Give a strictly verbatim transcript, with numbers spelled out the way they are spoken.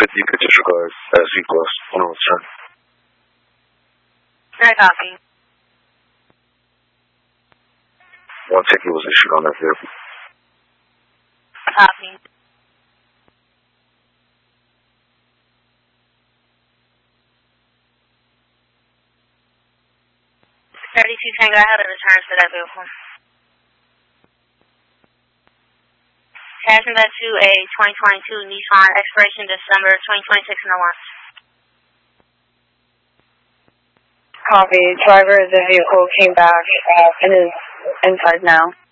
fifty, you could disregard as equals on a return. I copy. One ticket was issued on that vehicle. Copy. thirty-two Tango, I had a return for that vehicle. Passing that to a twenty twenty-two Nissan, expiration December twenty twenty-six, no launch. Copy. Driver of the vehicle came back and is inside now.